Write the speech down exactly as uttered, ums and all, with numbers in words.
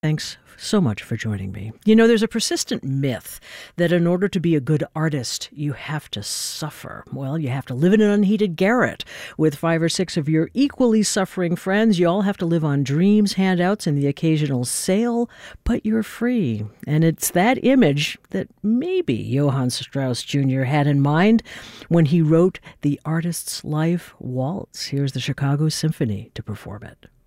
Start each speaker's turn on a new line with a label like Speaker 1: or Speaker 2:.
Speaker 1: Thanks so much for joining me. You know, there's a persistent myth that in order to be a good artist, you have to suffer. Well, you have to live in an unheated garret with five or six of your equally suffering friends. You all have to live on dreams, handouts, and the occasional sale, but you're free. And it's that image that maybe Johann Strauss Junior had in mind when he wrote The Artist's Life Waltz. Here's the Chicago Symphony to perform it.